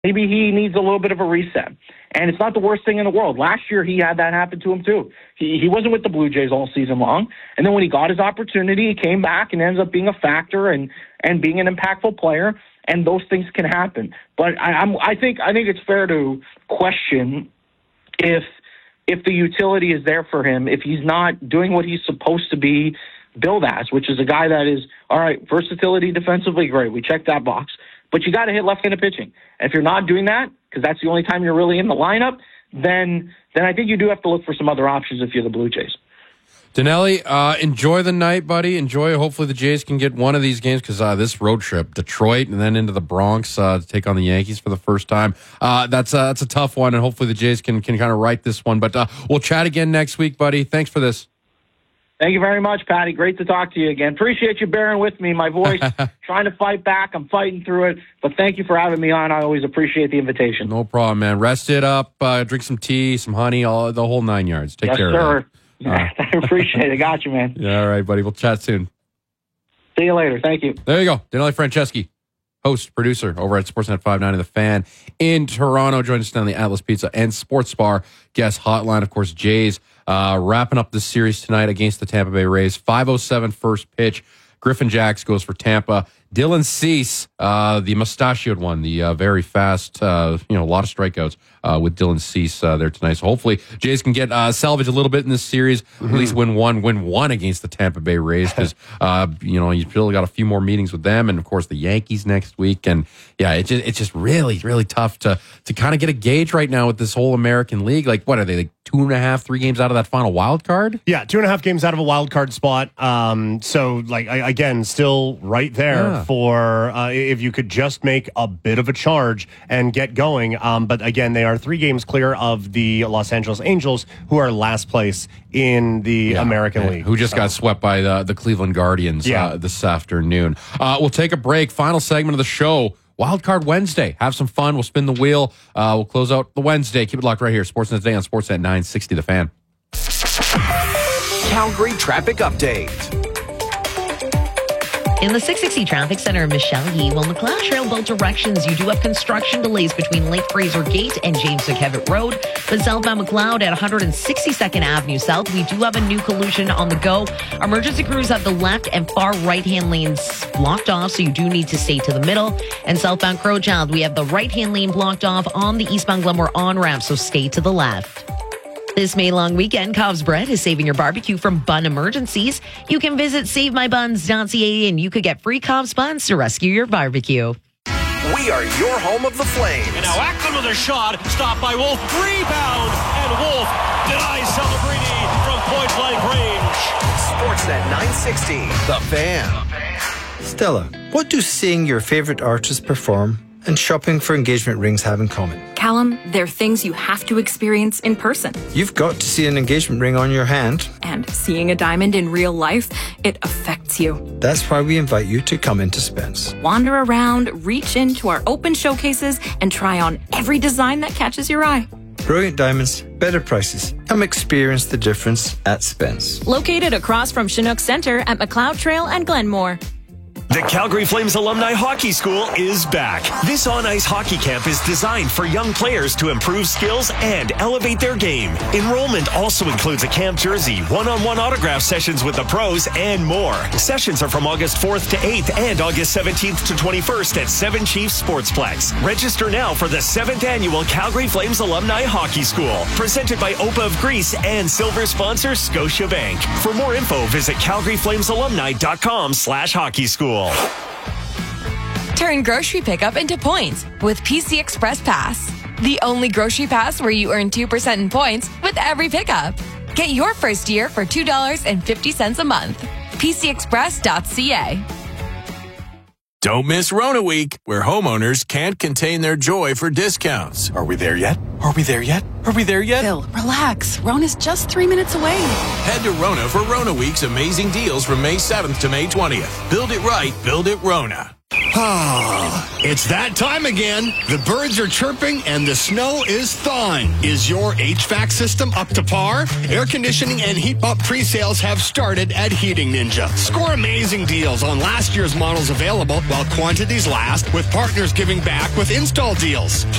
Maybe he needs a little bit of a reset. And it's not the worst thing in the world. Last year, he had that happen to him, too. He wasn't with the Blue Jays all season long. And then when he got his opportunity, he came back and ends up being a factor and being an impactful player. And those things can happen. But I think it's fair to question if the utility is there for him, if he's not doing what he's supposed to be billed as, which is a guy that is, all right, versatility defensively, great. We checked that box. But you got to hit left-handed pitching. And if you're not doing that, because that's the only time you're really in the lineup, then I think you do have to look for some other options if you're the Blue Jays. Dinelli, enjoy the night, buddy. Enjoy. Hopefully the Jays can get one of these games because this road trip, Detroit and then into the Bronx to take on the Yankees for the first time, that's a tough one, and hopefully the Jays can kind of right this one. But we'll chat again next week, buddy. Thanks for this. Thank you very much, Patty. Great to talk to you again. Appreciate you bearing with me. My voice, trying to fight back. I'm fighting through it. But thank you for having me on. I always appreciate the invitation. No problem, man. Rest it up. Drink some tea, some honey, the whole 9 yards. Take care of it. Yes, sir. I appreciate it. Got you, man. Yeah, all right, buddy. We'll chat soon. See you later. Thank you. There you go. Dinelli Franceschi, host, producer over at Sportsnet 590 The Fan in Toronto. Join us down the Atlas Pizza and Sports Bar guest hotline. Of course, Jays wrapping up this series tonight against the Tampa Bay Rays. 5:07 first pitch. Griffin Jacks goes for Tampa. Dylan Cease, the mustachioed one, the very fast, a lot of strikeouts with Dylan Cease there tonight. So hopefully Jays can get salvage a little bit in this series, at least win one against the Tampa Bay Rays because, you still got a few more meetings with them and, of course, the Yankees next week. And, yeah, it's just really, really tough to kind of get a gauge right now with this whole American League. Like, what are they, 2.5, 3 games out of that final wild card? Yeah, 2.5 games out of a wild card spot. So, again, still right there for if you could just make a bit of a charge and get going. But again, they are 3 games clear of the Los Angeles Angels, who are last place in the American League. Who just got swept by the Cleveland Guardians this afternoon. We'll take a break. Final segment of the show. Wildcard Wednesday. Have some fun. We'll spin the wheel. We'll close out the Wednesday. Keep it locked right here. Sportsnet Today on Sportsnet 960 The Fan. Calgary Traffic Update. In the 660 Traffic Center, Michelle Yee, well, McLeod Trail both directions. You do have construction delays between Lake Fraser Gate and James McKevitt Road. But southbound McLeod at 162nd Avenue South, we do have a new collision on the go. Emergency crews have the left and far right-hand lanes blocked off, so you do need to stay to the middle. And southbound Crowchild, we have the right-hand lane blocked off on the eastbound Glenmore on-ramp, so stay to the left. This May long weekend, Cobb's Bread is saving your barbecue from bun emergencies. You can visit SaveMyBuns.ca and you could get free Cobb's buns to rescue your barbecue. We are your home of the Flames. And now Ackland with a shot, stopped by Wolf, rebound, and Wolf denies Celebrini from point-blank range. Sportsnet 960, The Fan. Stella, what do seeing your favorite artist perform and shopping for engagement rings have in common? Callum, they're things you have to experience in person. You've got to see an engagement ring on your hand. And seeing a diamond in real life, it affects you. That's why we invite you to come into Spence. Wander around, reach into our open showcases, and try on every design that catches your eye. Brilliant diamonds, better prices. Come experience the difference at Spence. Located across from Chinook Center at McLeod Trail and Glenmore. The Calgary Flames Alumni Hockey School is back. This on-ice hockey camp is designed for young players to improve skills and elevate their game. Enrollment also includes a camp jersey, one-on-one autograph sessions with the pros, and more. Sessions are from August 4th to 8th and August 17th to 21st at 7 Chiefs Sportsplex. Register now for the 7th Annual Calgary Flames Alumni Hockey School, presented by OPA of Greece and silver sponsor Scotiabank. For more info, visit calgaryflamesalumni.com/hockey school. Turn grocery pickup into points with PC Express Pass. The only grocery pass where you earn 2% in points with every pickup. Get your first year for $2.50 a month. PCExpress.ca. Don't miss Rona Week, where homeowners can't contain their joy for discounts. Are we there yet? Are we there yet? Are we there yet? Phil, relax. Rona's just 3 minutes away. Head to Rona for Rona Week's amazing deals from May 7th to May 20th. Build it right, build it Rona. It's that time again. The birds are chirping and the snow is thawing. Is your HVAC system up to par? Air conditioning and heat pump pre-sales have started at Heating Ninja. Score amazing deals on last year's models available while quantities last, with partners giving back with install deals.